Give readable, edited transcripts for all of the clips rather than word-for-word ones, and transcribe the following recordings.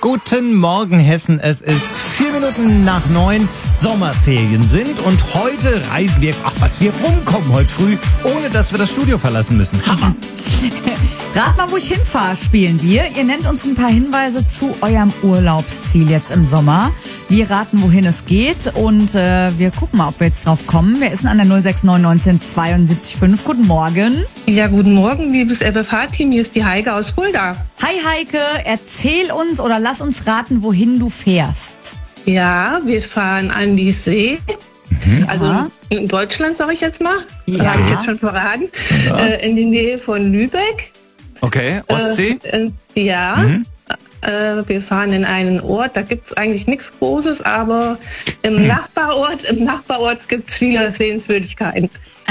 Guten Morgen, Hessen. Es ist 4 Minuten nach 9. Sommerferien sind und heute reisen wir, was wir rumkommen heute früh, ohne dass wir das Studio verlassen müssen. Hammer. Rat mal, wo ich hinfahre, spielen wir. Ihr nennt uns ein paar Hinweise zu eurem Urlaubsziel jetzt im Sommer. Wir raten, wohin es geht und wir gucken mal, ob wir jetzt drauf kommen. Wer ist denn an der 069 19 72 5? Guten Morgen. Ja, guten Morgen, liebes LBV-Team. Hier ist die Heike aus Fulda. Hi Heike, erzähl uns oder lass uns raten, wohin du fährst. Ja, wir fahren an die See. Also in Deutschland, sage ich jetzt mal. Ja. Habe ich jetzt schon verraten. Ja. In die Nähe von Lübeck. Okay, Ostsee? Ja. Wir fahren in einen Ort, da gibt es eigentlich nichts Großes, aber im Nachbarort gibt es viele Sehenswürdigkeiten.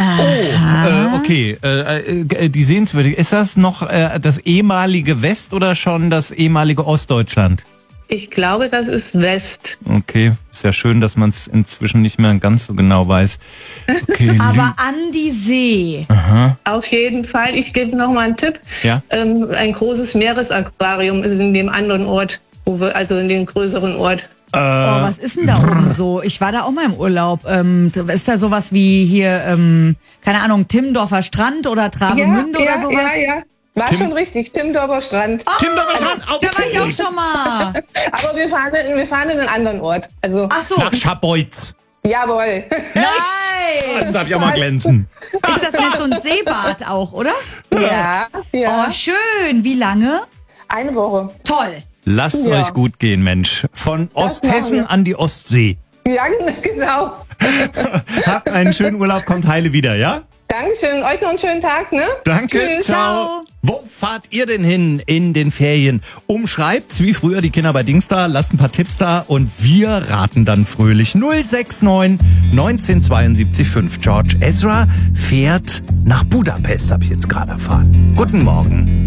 Okay. Die Sehenswürdigkeit. Ist das noch das ehemalige West oder schon das ehemalige Ostdeutschland? Ich glaube, das ist West. Okay, ist ja schön, dass man es inzwischen nicht mehr ganz so genau weiß. Okay, Aber an die See. Auf jeden Fall. Ich gebe noch mal einen Tipp. Ja? Ein großes Meeresaquarium ist in dem anderen Ort, also in dem größeren Ort. Oh, was ist denn da oben so? Ich war da auch mal im Urlaub. Ist da sowas wie hier, keine Ahnung, Timmendorfer Strand oder Travemünde oder sowas? Ja. War schon richtig, Timmendorfer Strand. Timmendorfer Strand, Da war ich auch schon mal. Aber wir fahren in einen anderen Ort. Also, Ach so. Nach Schabolz. jawohl. Nein! Das darf ja mal glänzen. Ist das nicht so ein Seebad auch, oder? Ja. Oh, schön. Wie lange? Eine Woche. Toll. Lasst Ja. euch gut gehen, Mensch. Von Osthessen machen wir. an die Ostsee. Ja, genau. Habt einen schönen Urlaub, kommt heile wieder, ja? Dankeschön. Euch noch einen schönen Tag, ne? Danke, Tschüss. Ciao. Wo fahrt ihr denn hin in den Ferien? Umschreibt's wie früher die Kinder bei Dingsda, lasst ein paar Tipps da und wir raten dann fröhlich. 069 1972 5. George Ezra fährt nach Budapest, habe ich jetzt gerade erfahren. Guten Morgen.